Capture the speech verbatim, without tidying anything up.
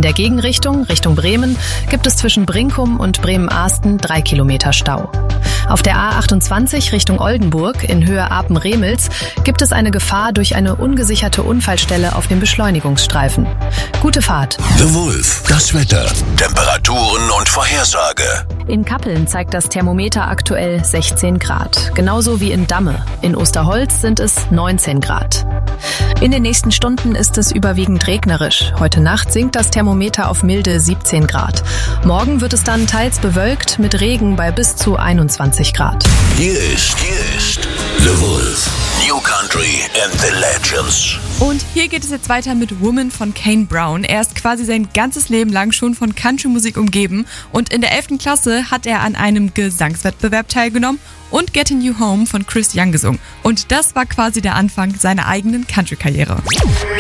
In der Gegenrichtung, Richtung Bremen, gibt es zwischen Brinkum und Bremen-Ahsten drei Kilometer Stau. Auf der A achtundzwanzig Richtung Oldenburg in Höhe Apen-Remels gibt es eine Gefahr durch eine ungesicherte Unfallstelle auf dem Beschleunigungsstreifen. Gute Fahrt. The Wolf, das Wetter, Temperaturen und Vorhersage. In Kappeln zeigt das Thermometer aktuell sechzehn Grad. Genauso wie in Damme. In Osterholz sind es neunzehn Grad. In den nächsten Stunden ist es überwiegend regnerisch. Heute Nacht sinkt das Thermometer auf milde siebzehn Grad. Morgen wird es dann teils bewölkt mit Regen bei bis zu einundzwanzig Grad. Hier ist, hier ist The Wolf. New Country and the Legends. Und hier geht es jetzt weiter mit Woman von Kane Brown. Er ist quasi sein ganzes Leben lang schon von Country-Musik umgeben. Und in der elften Klasse hat er an einem Gesangswettbewerb teilgenommen und Getting You Home von Chris Young gesungen. Und das war quasi der Anfang seiner eigenen Country-Karriere.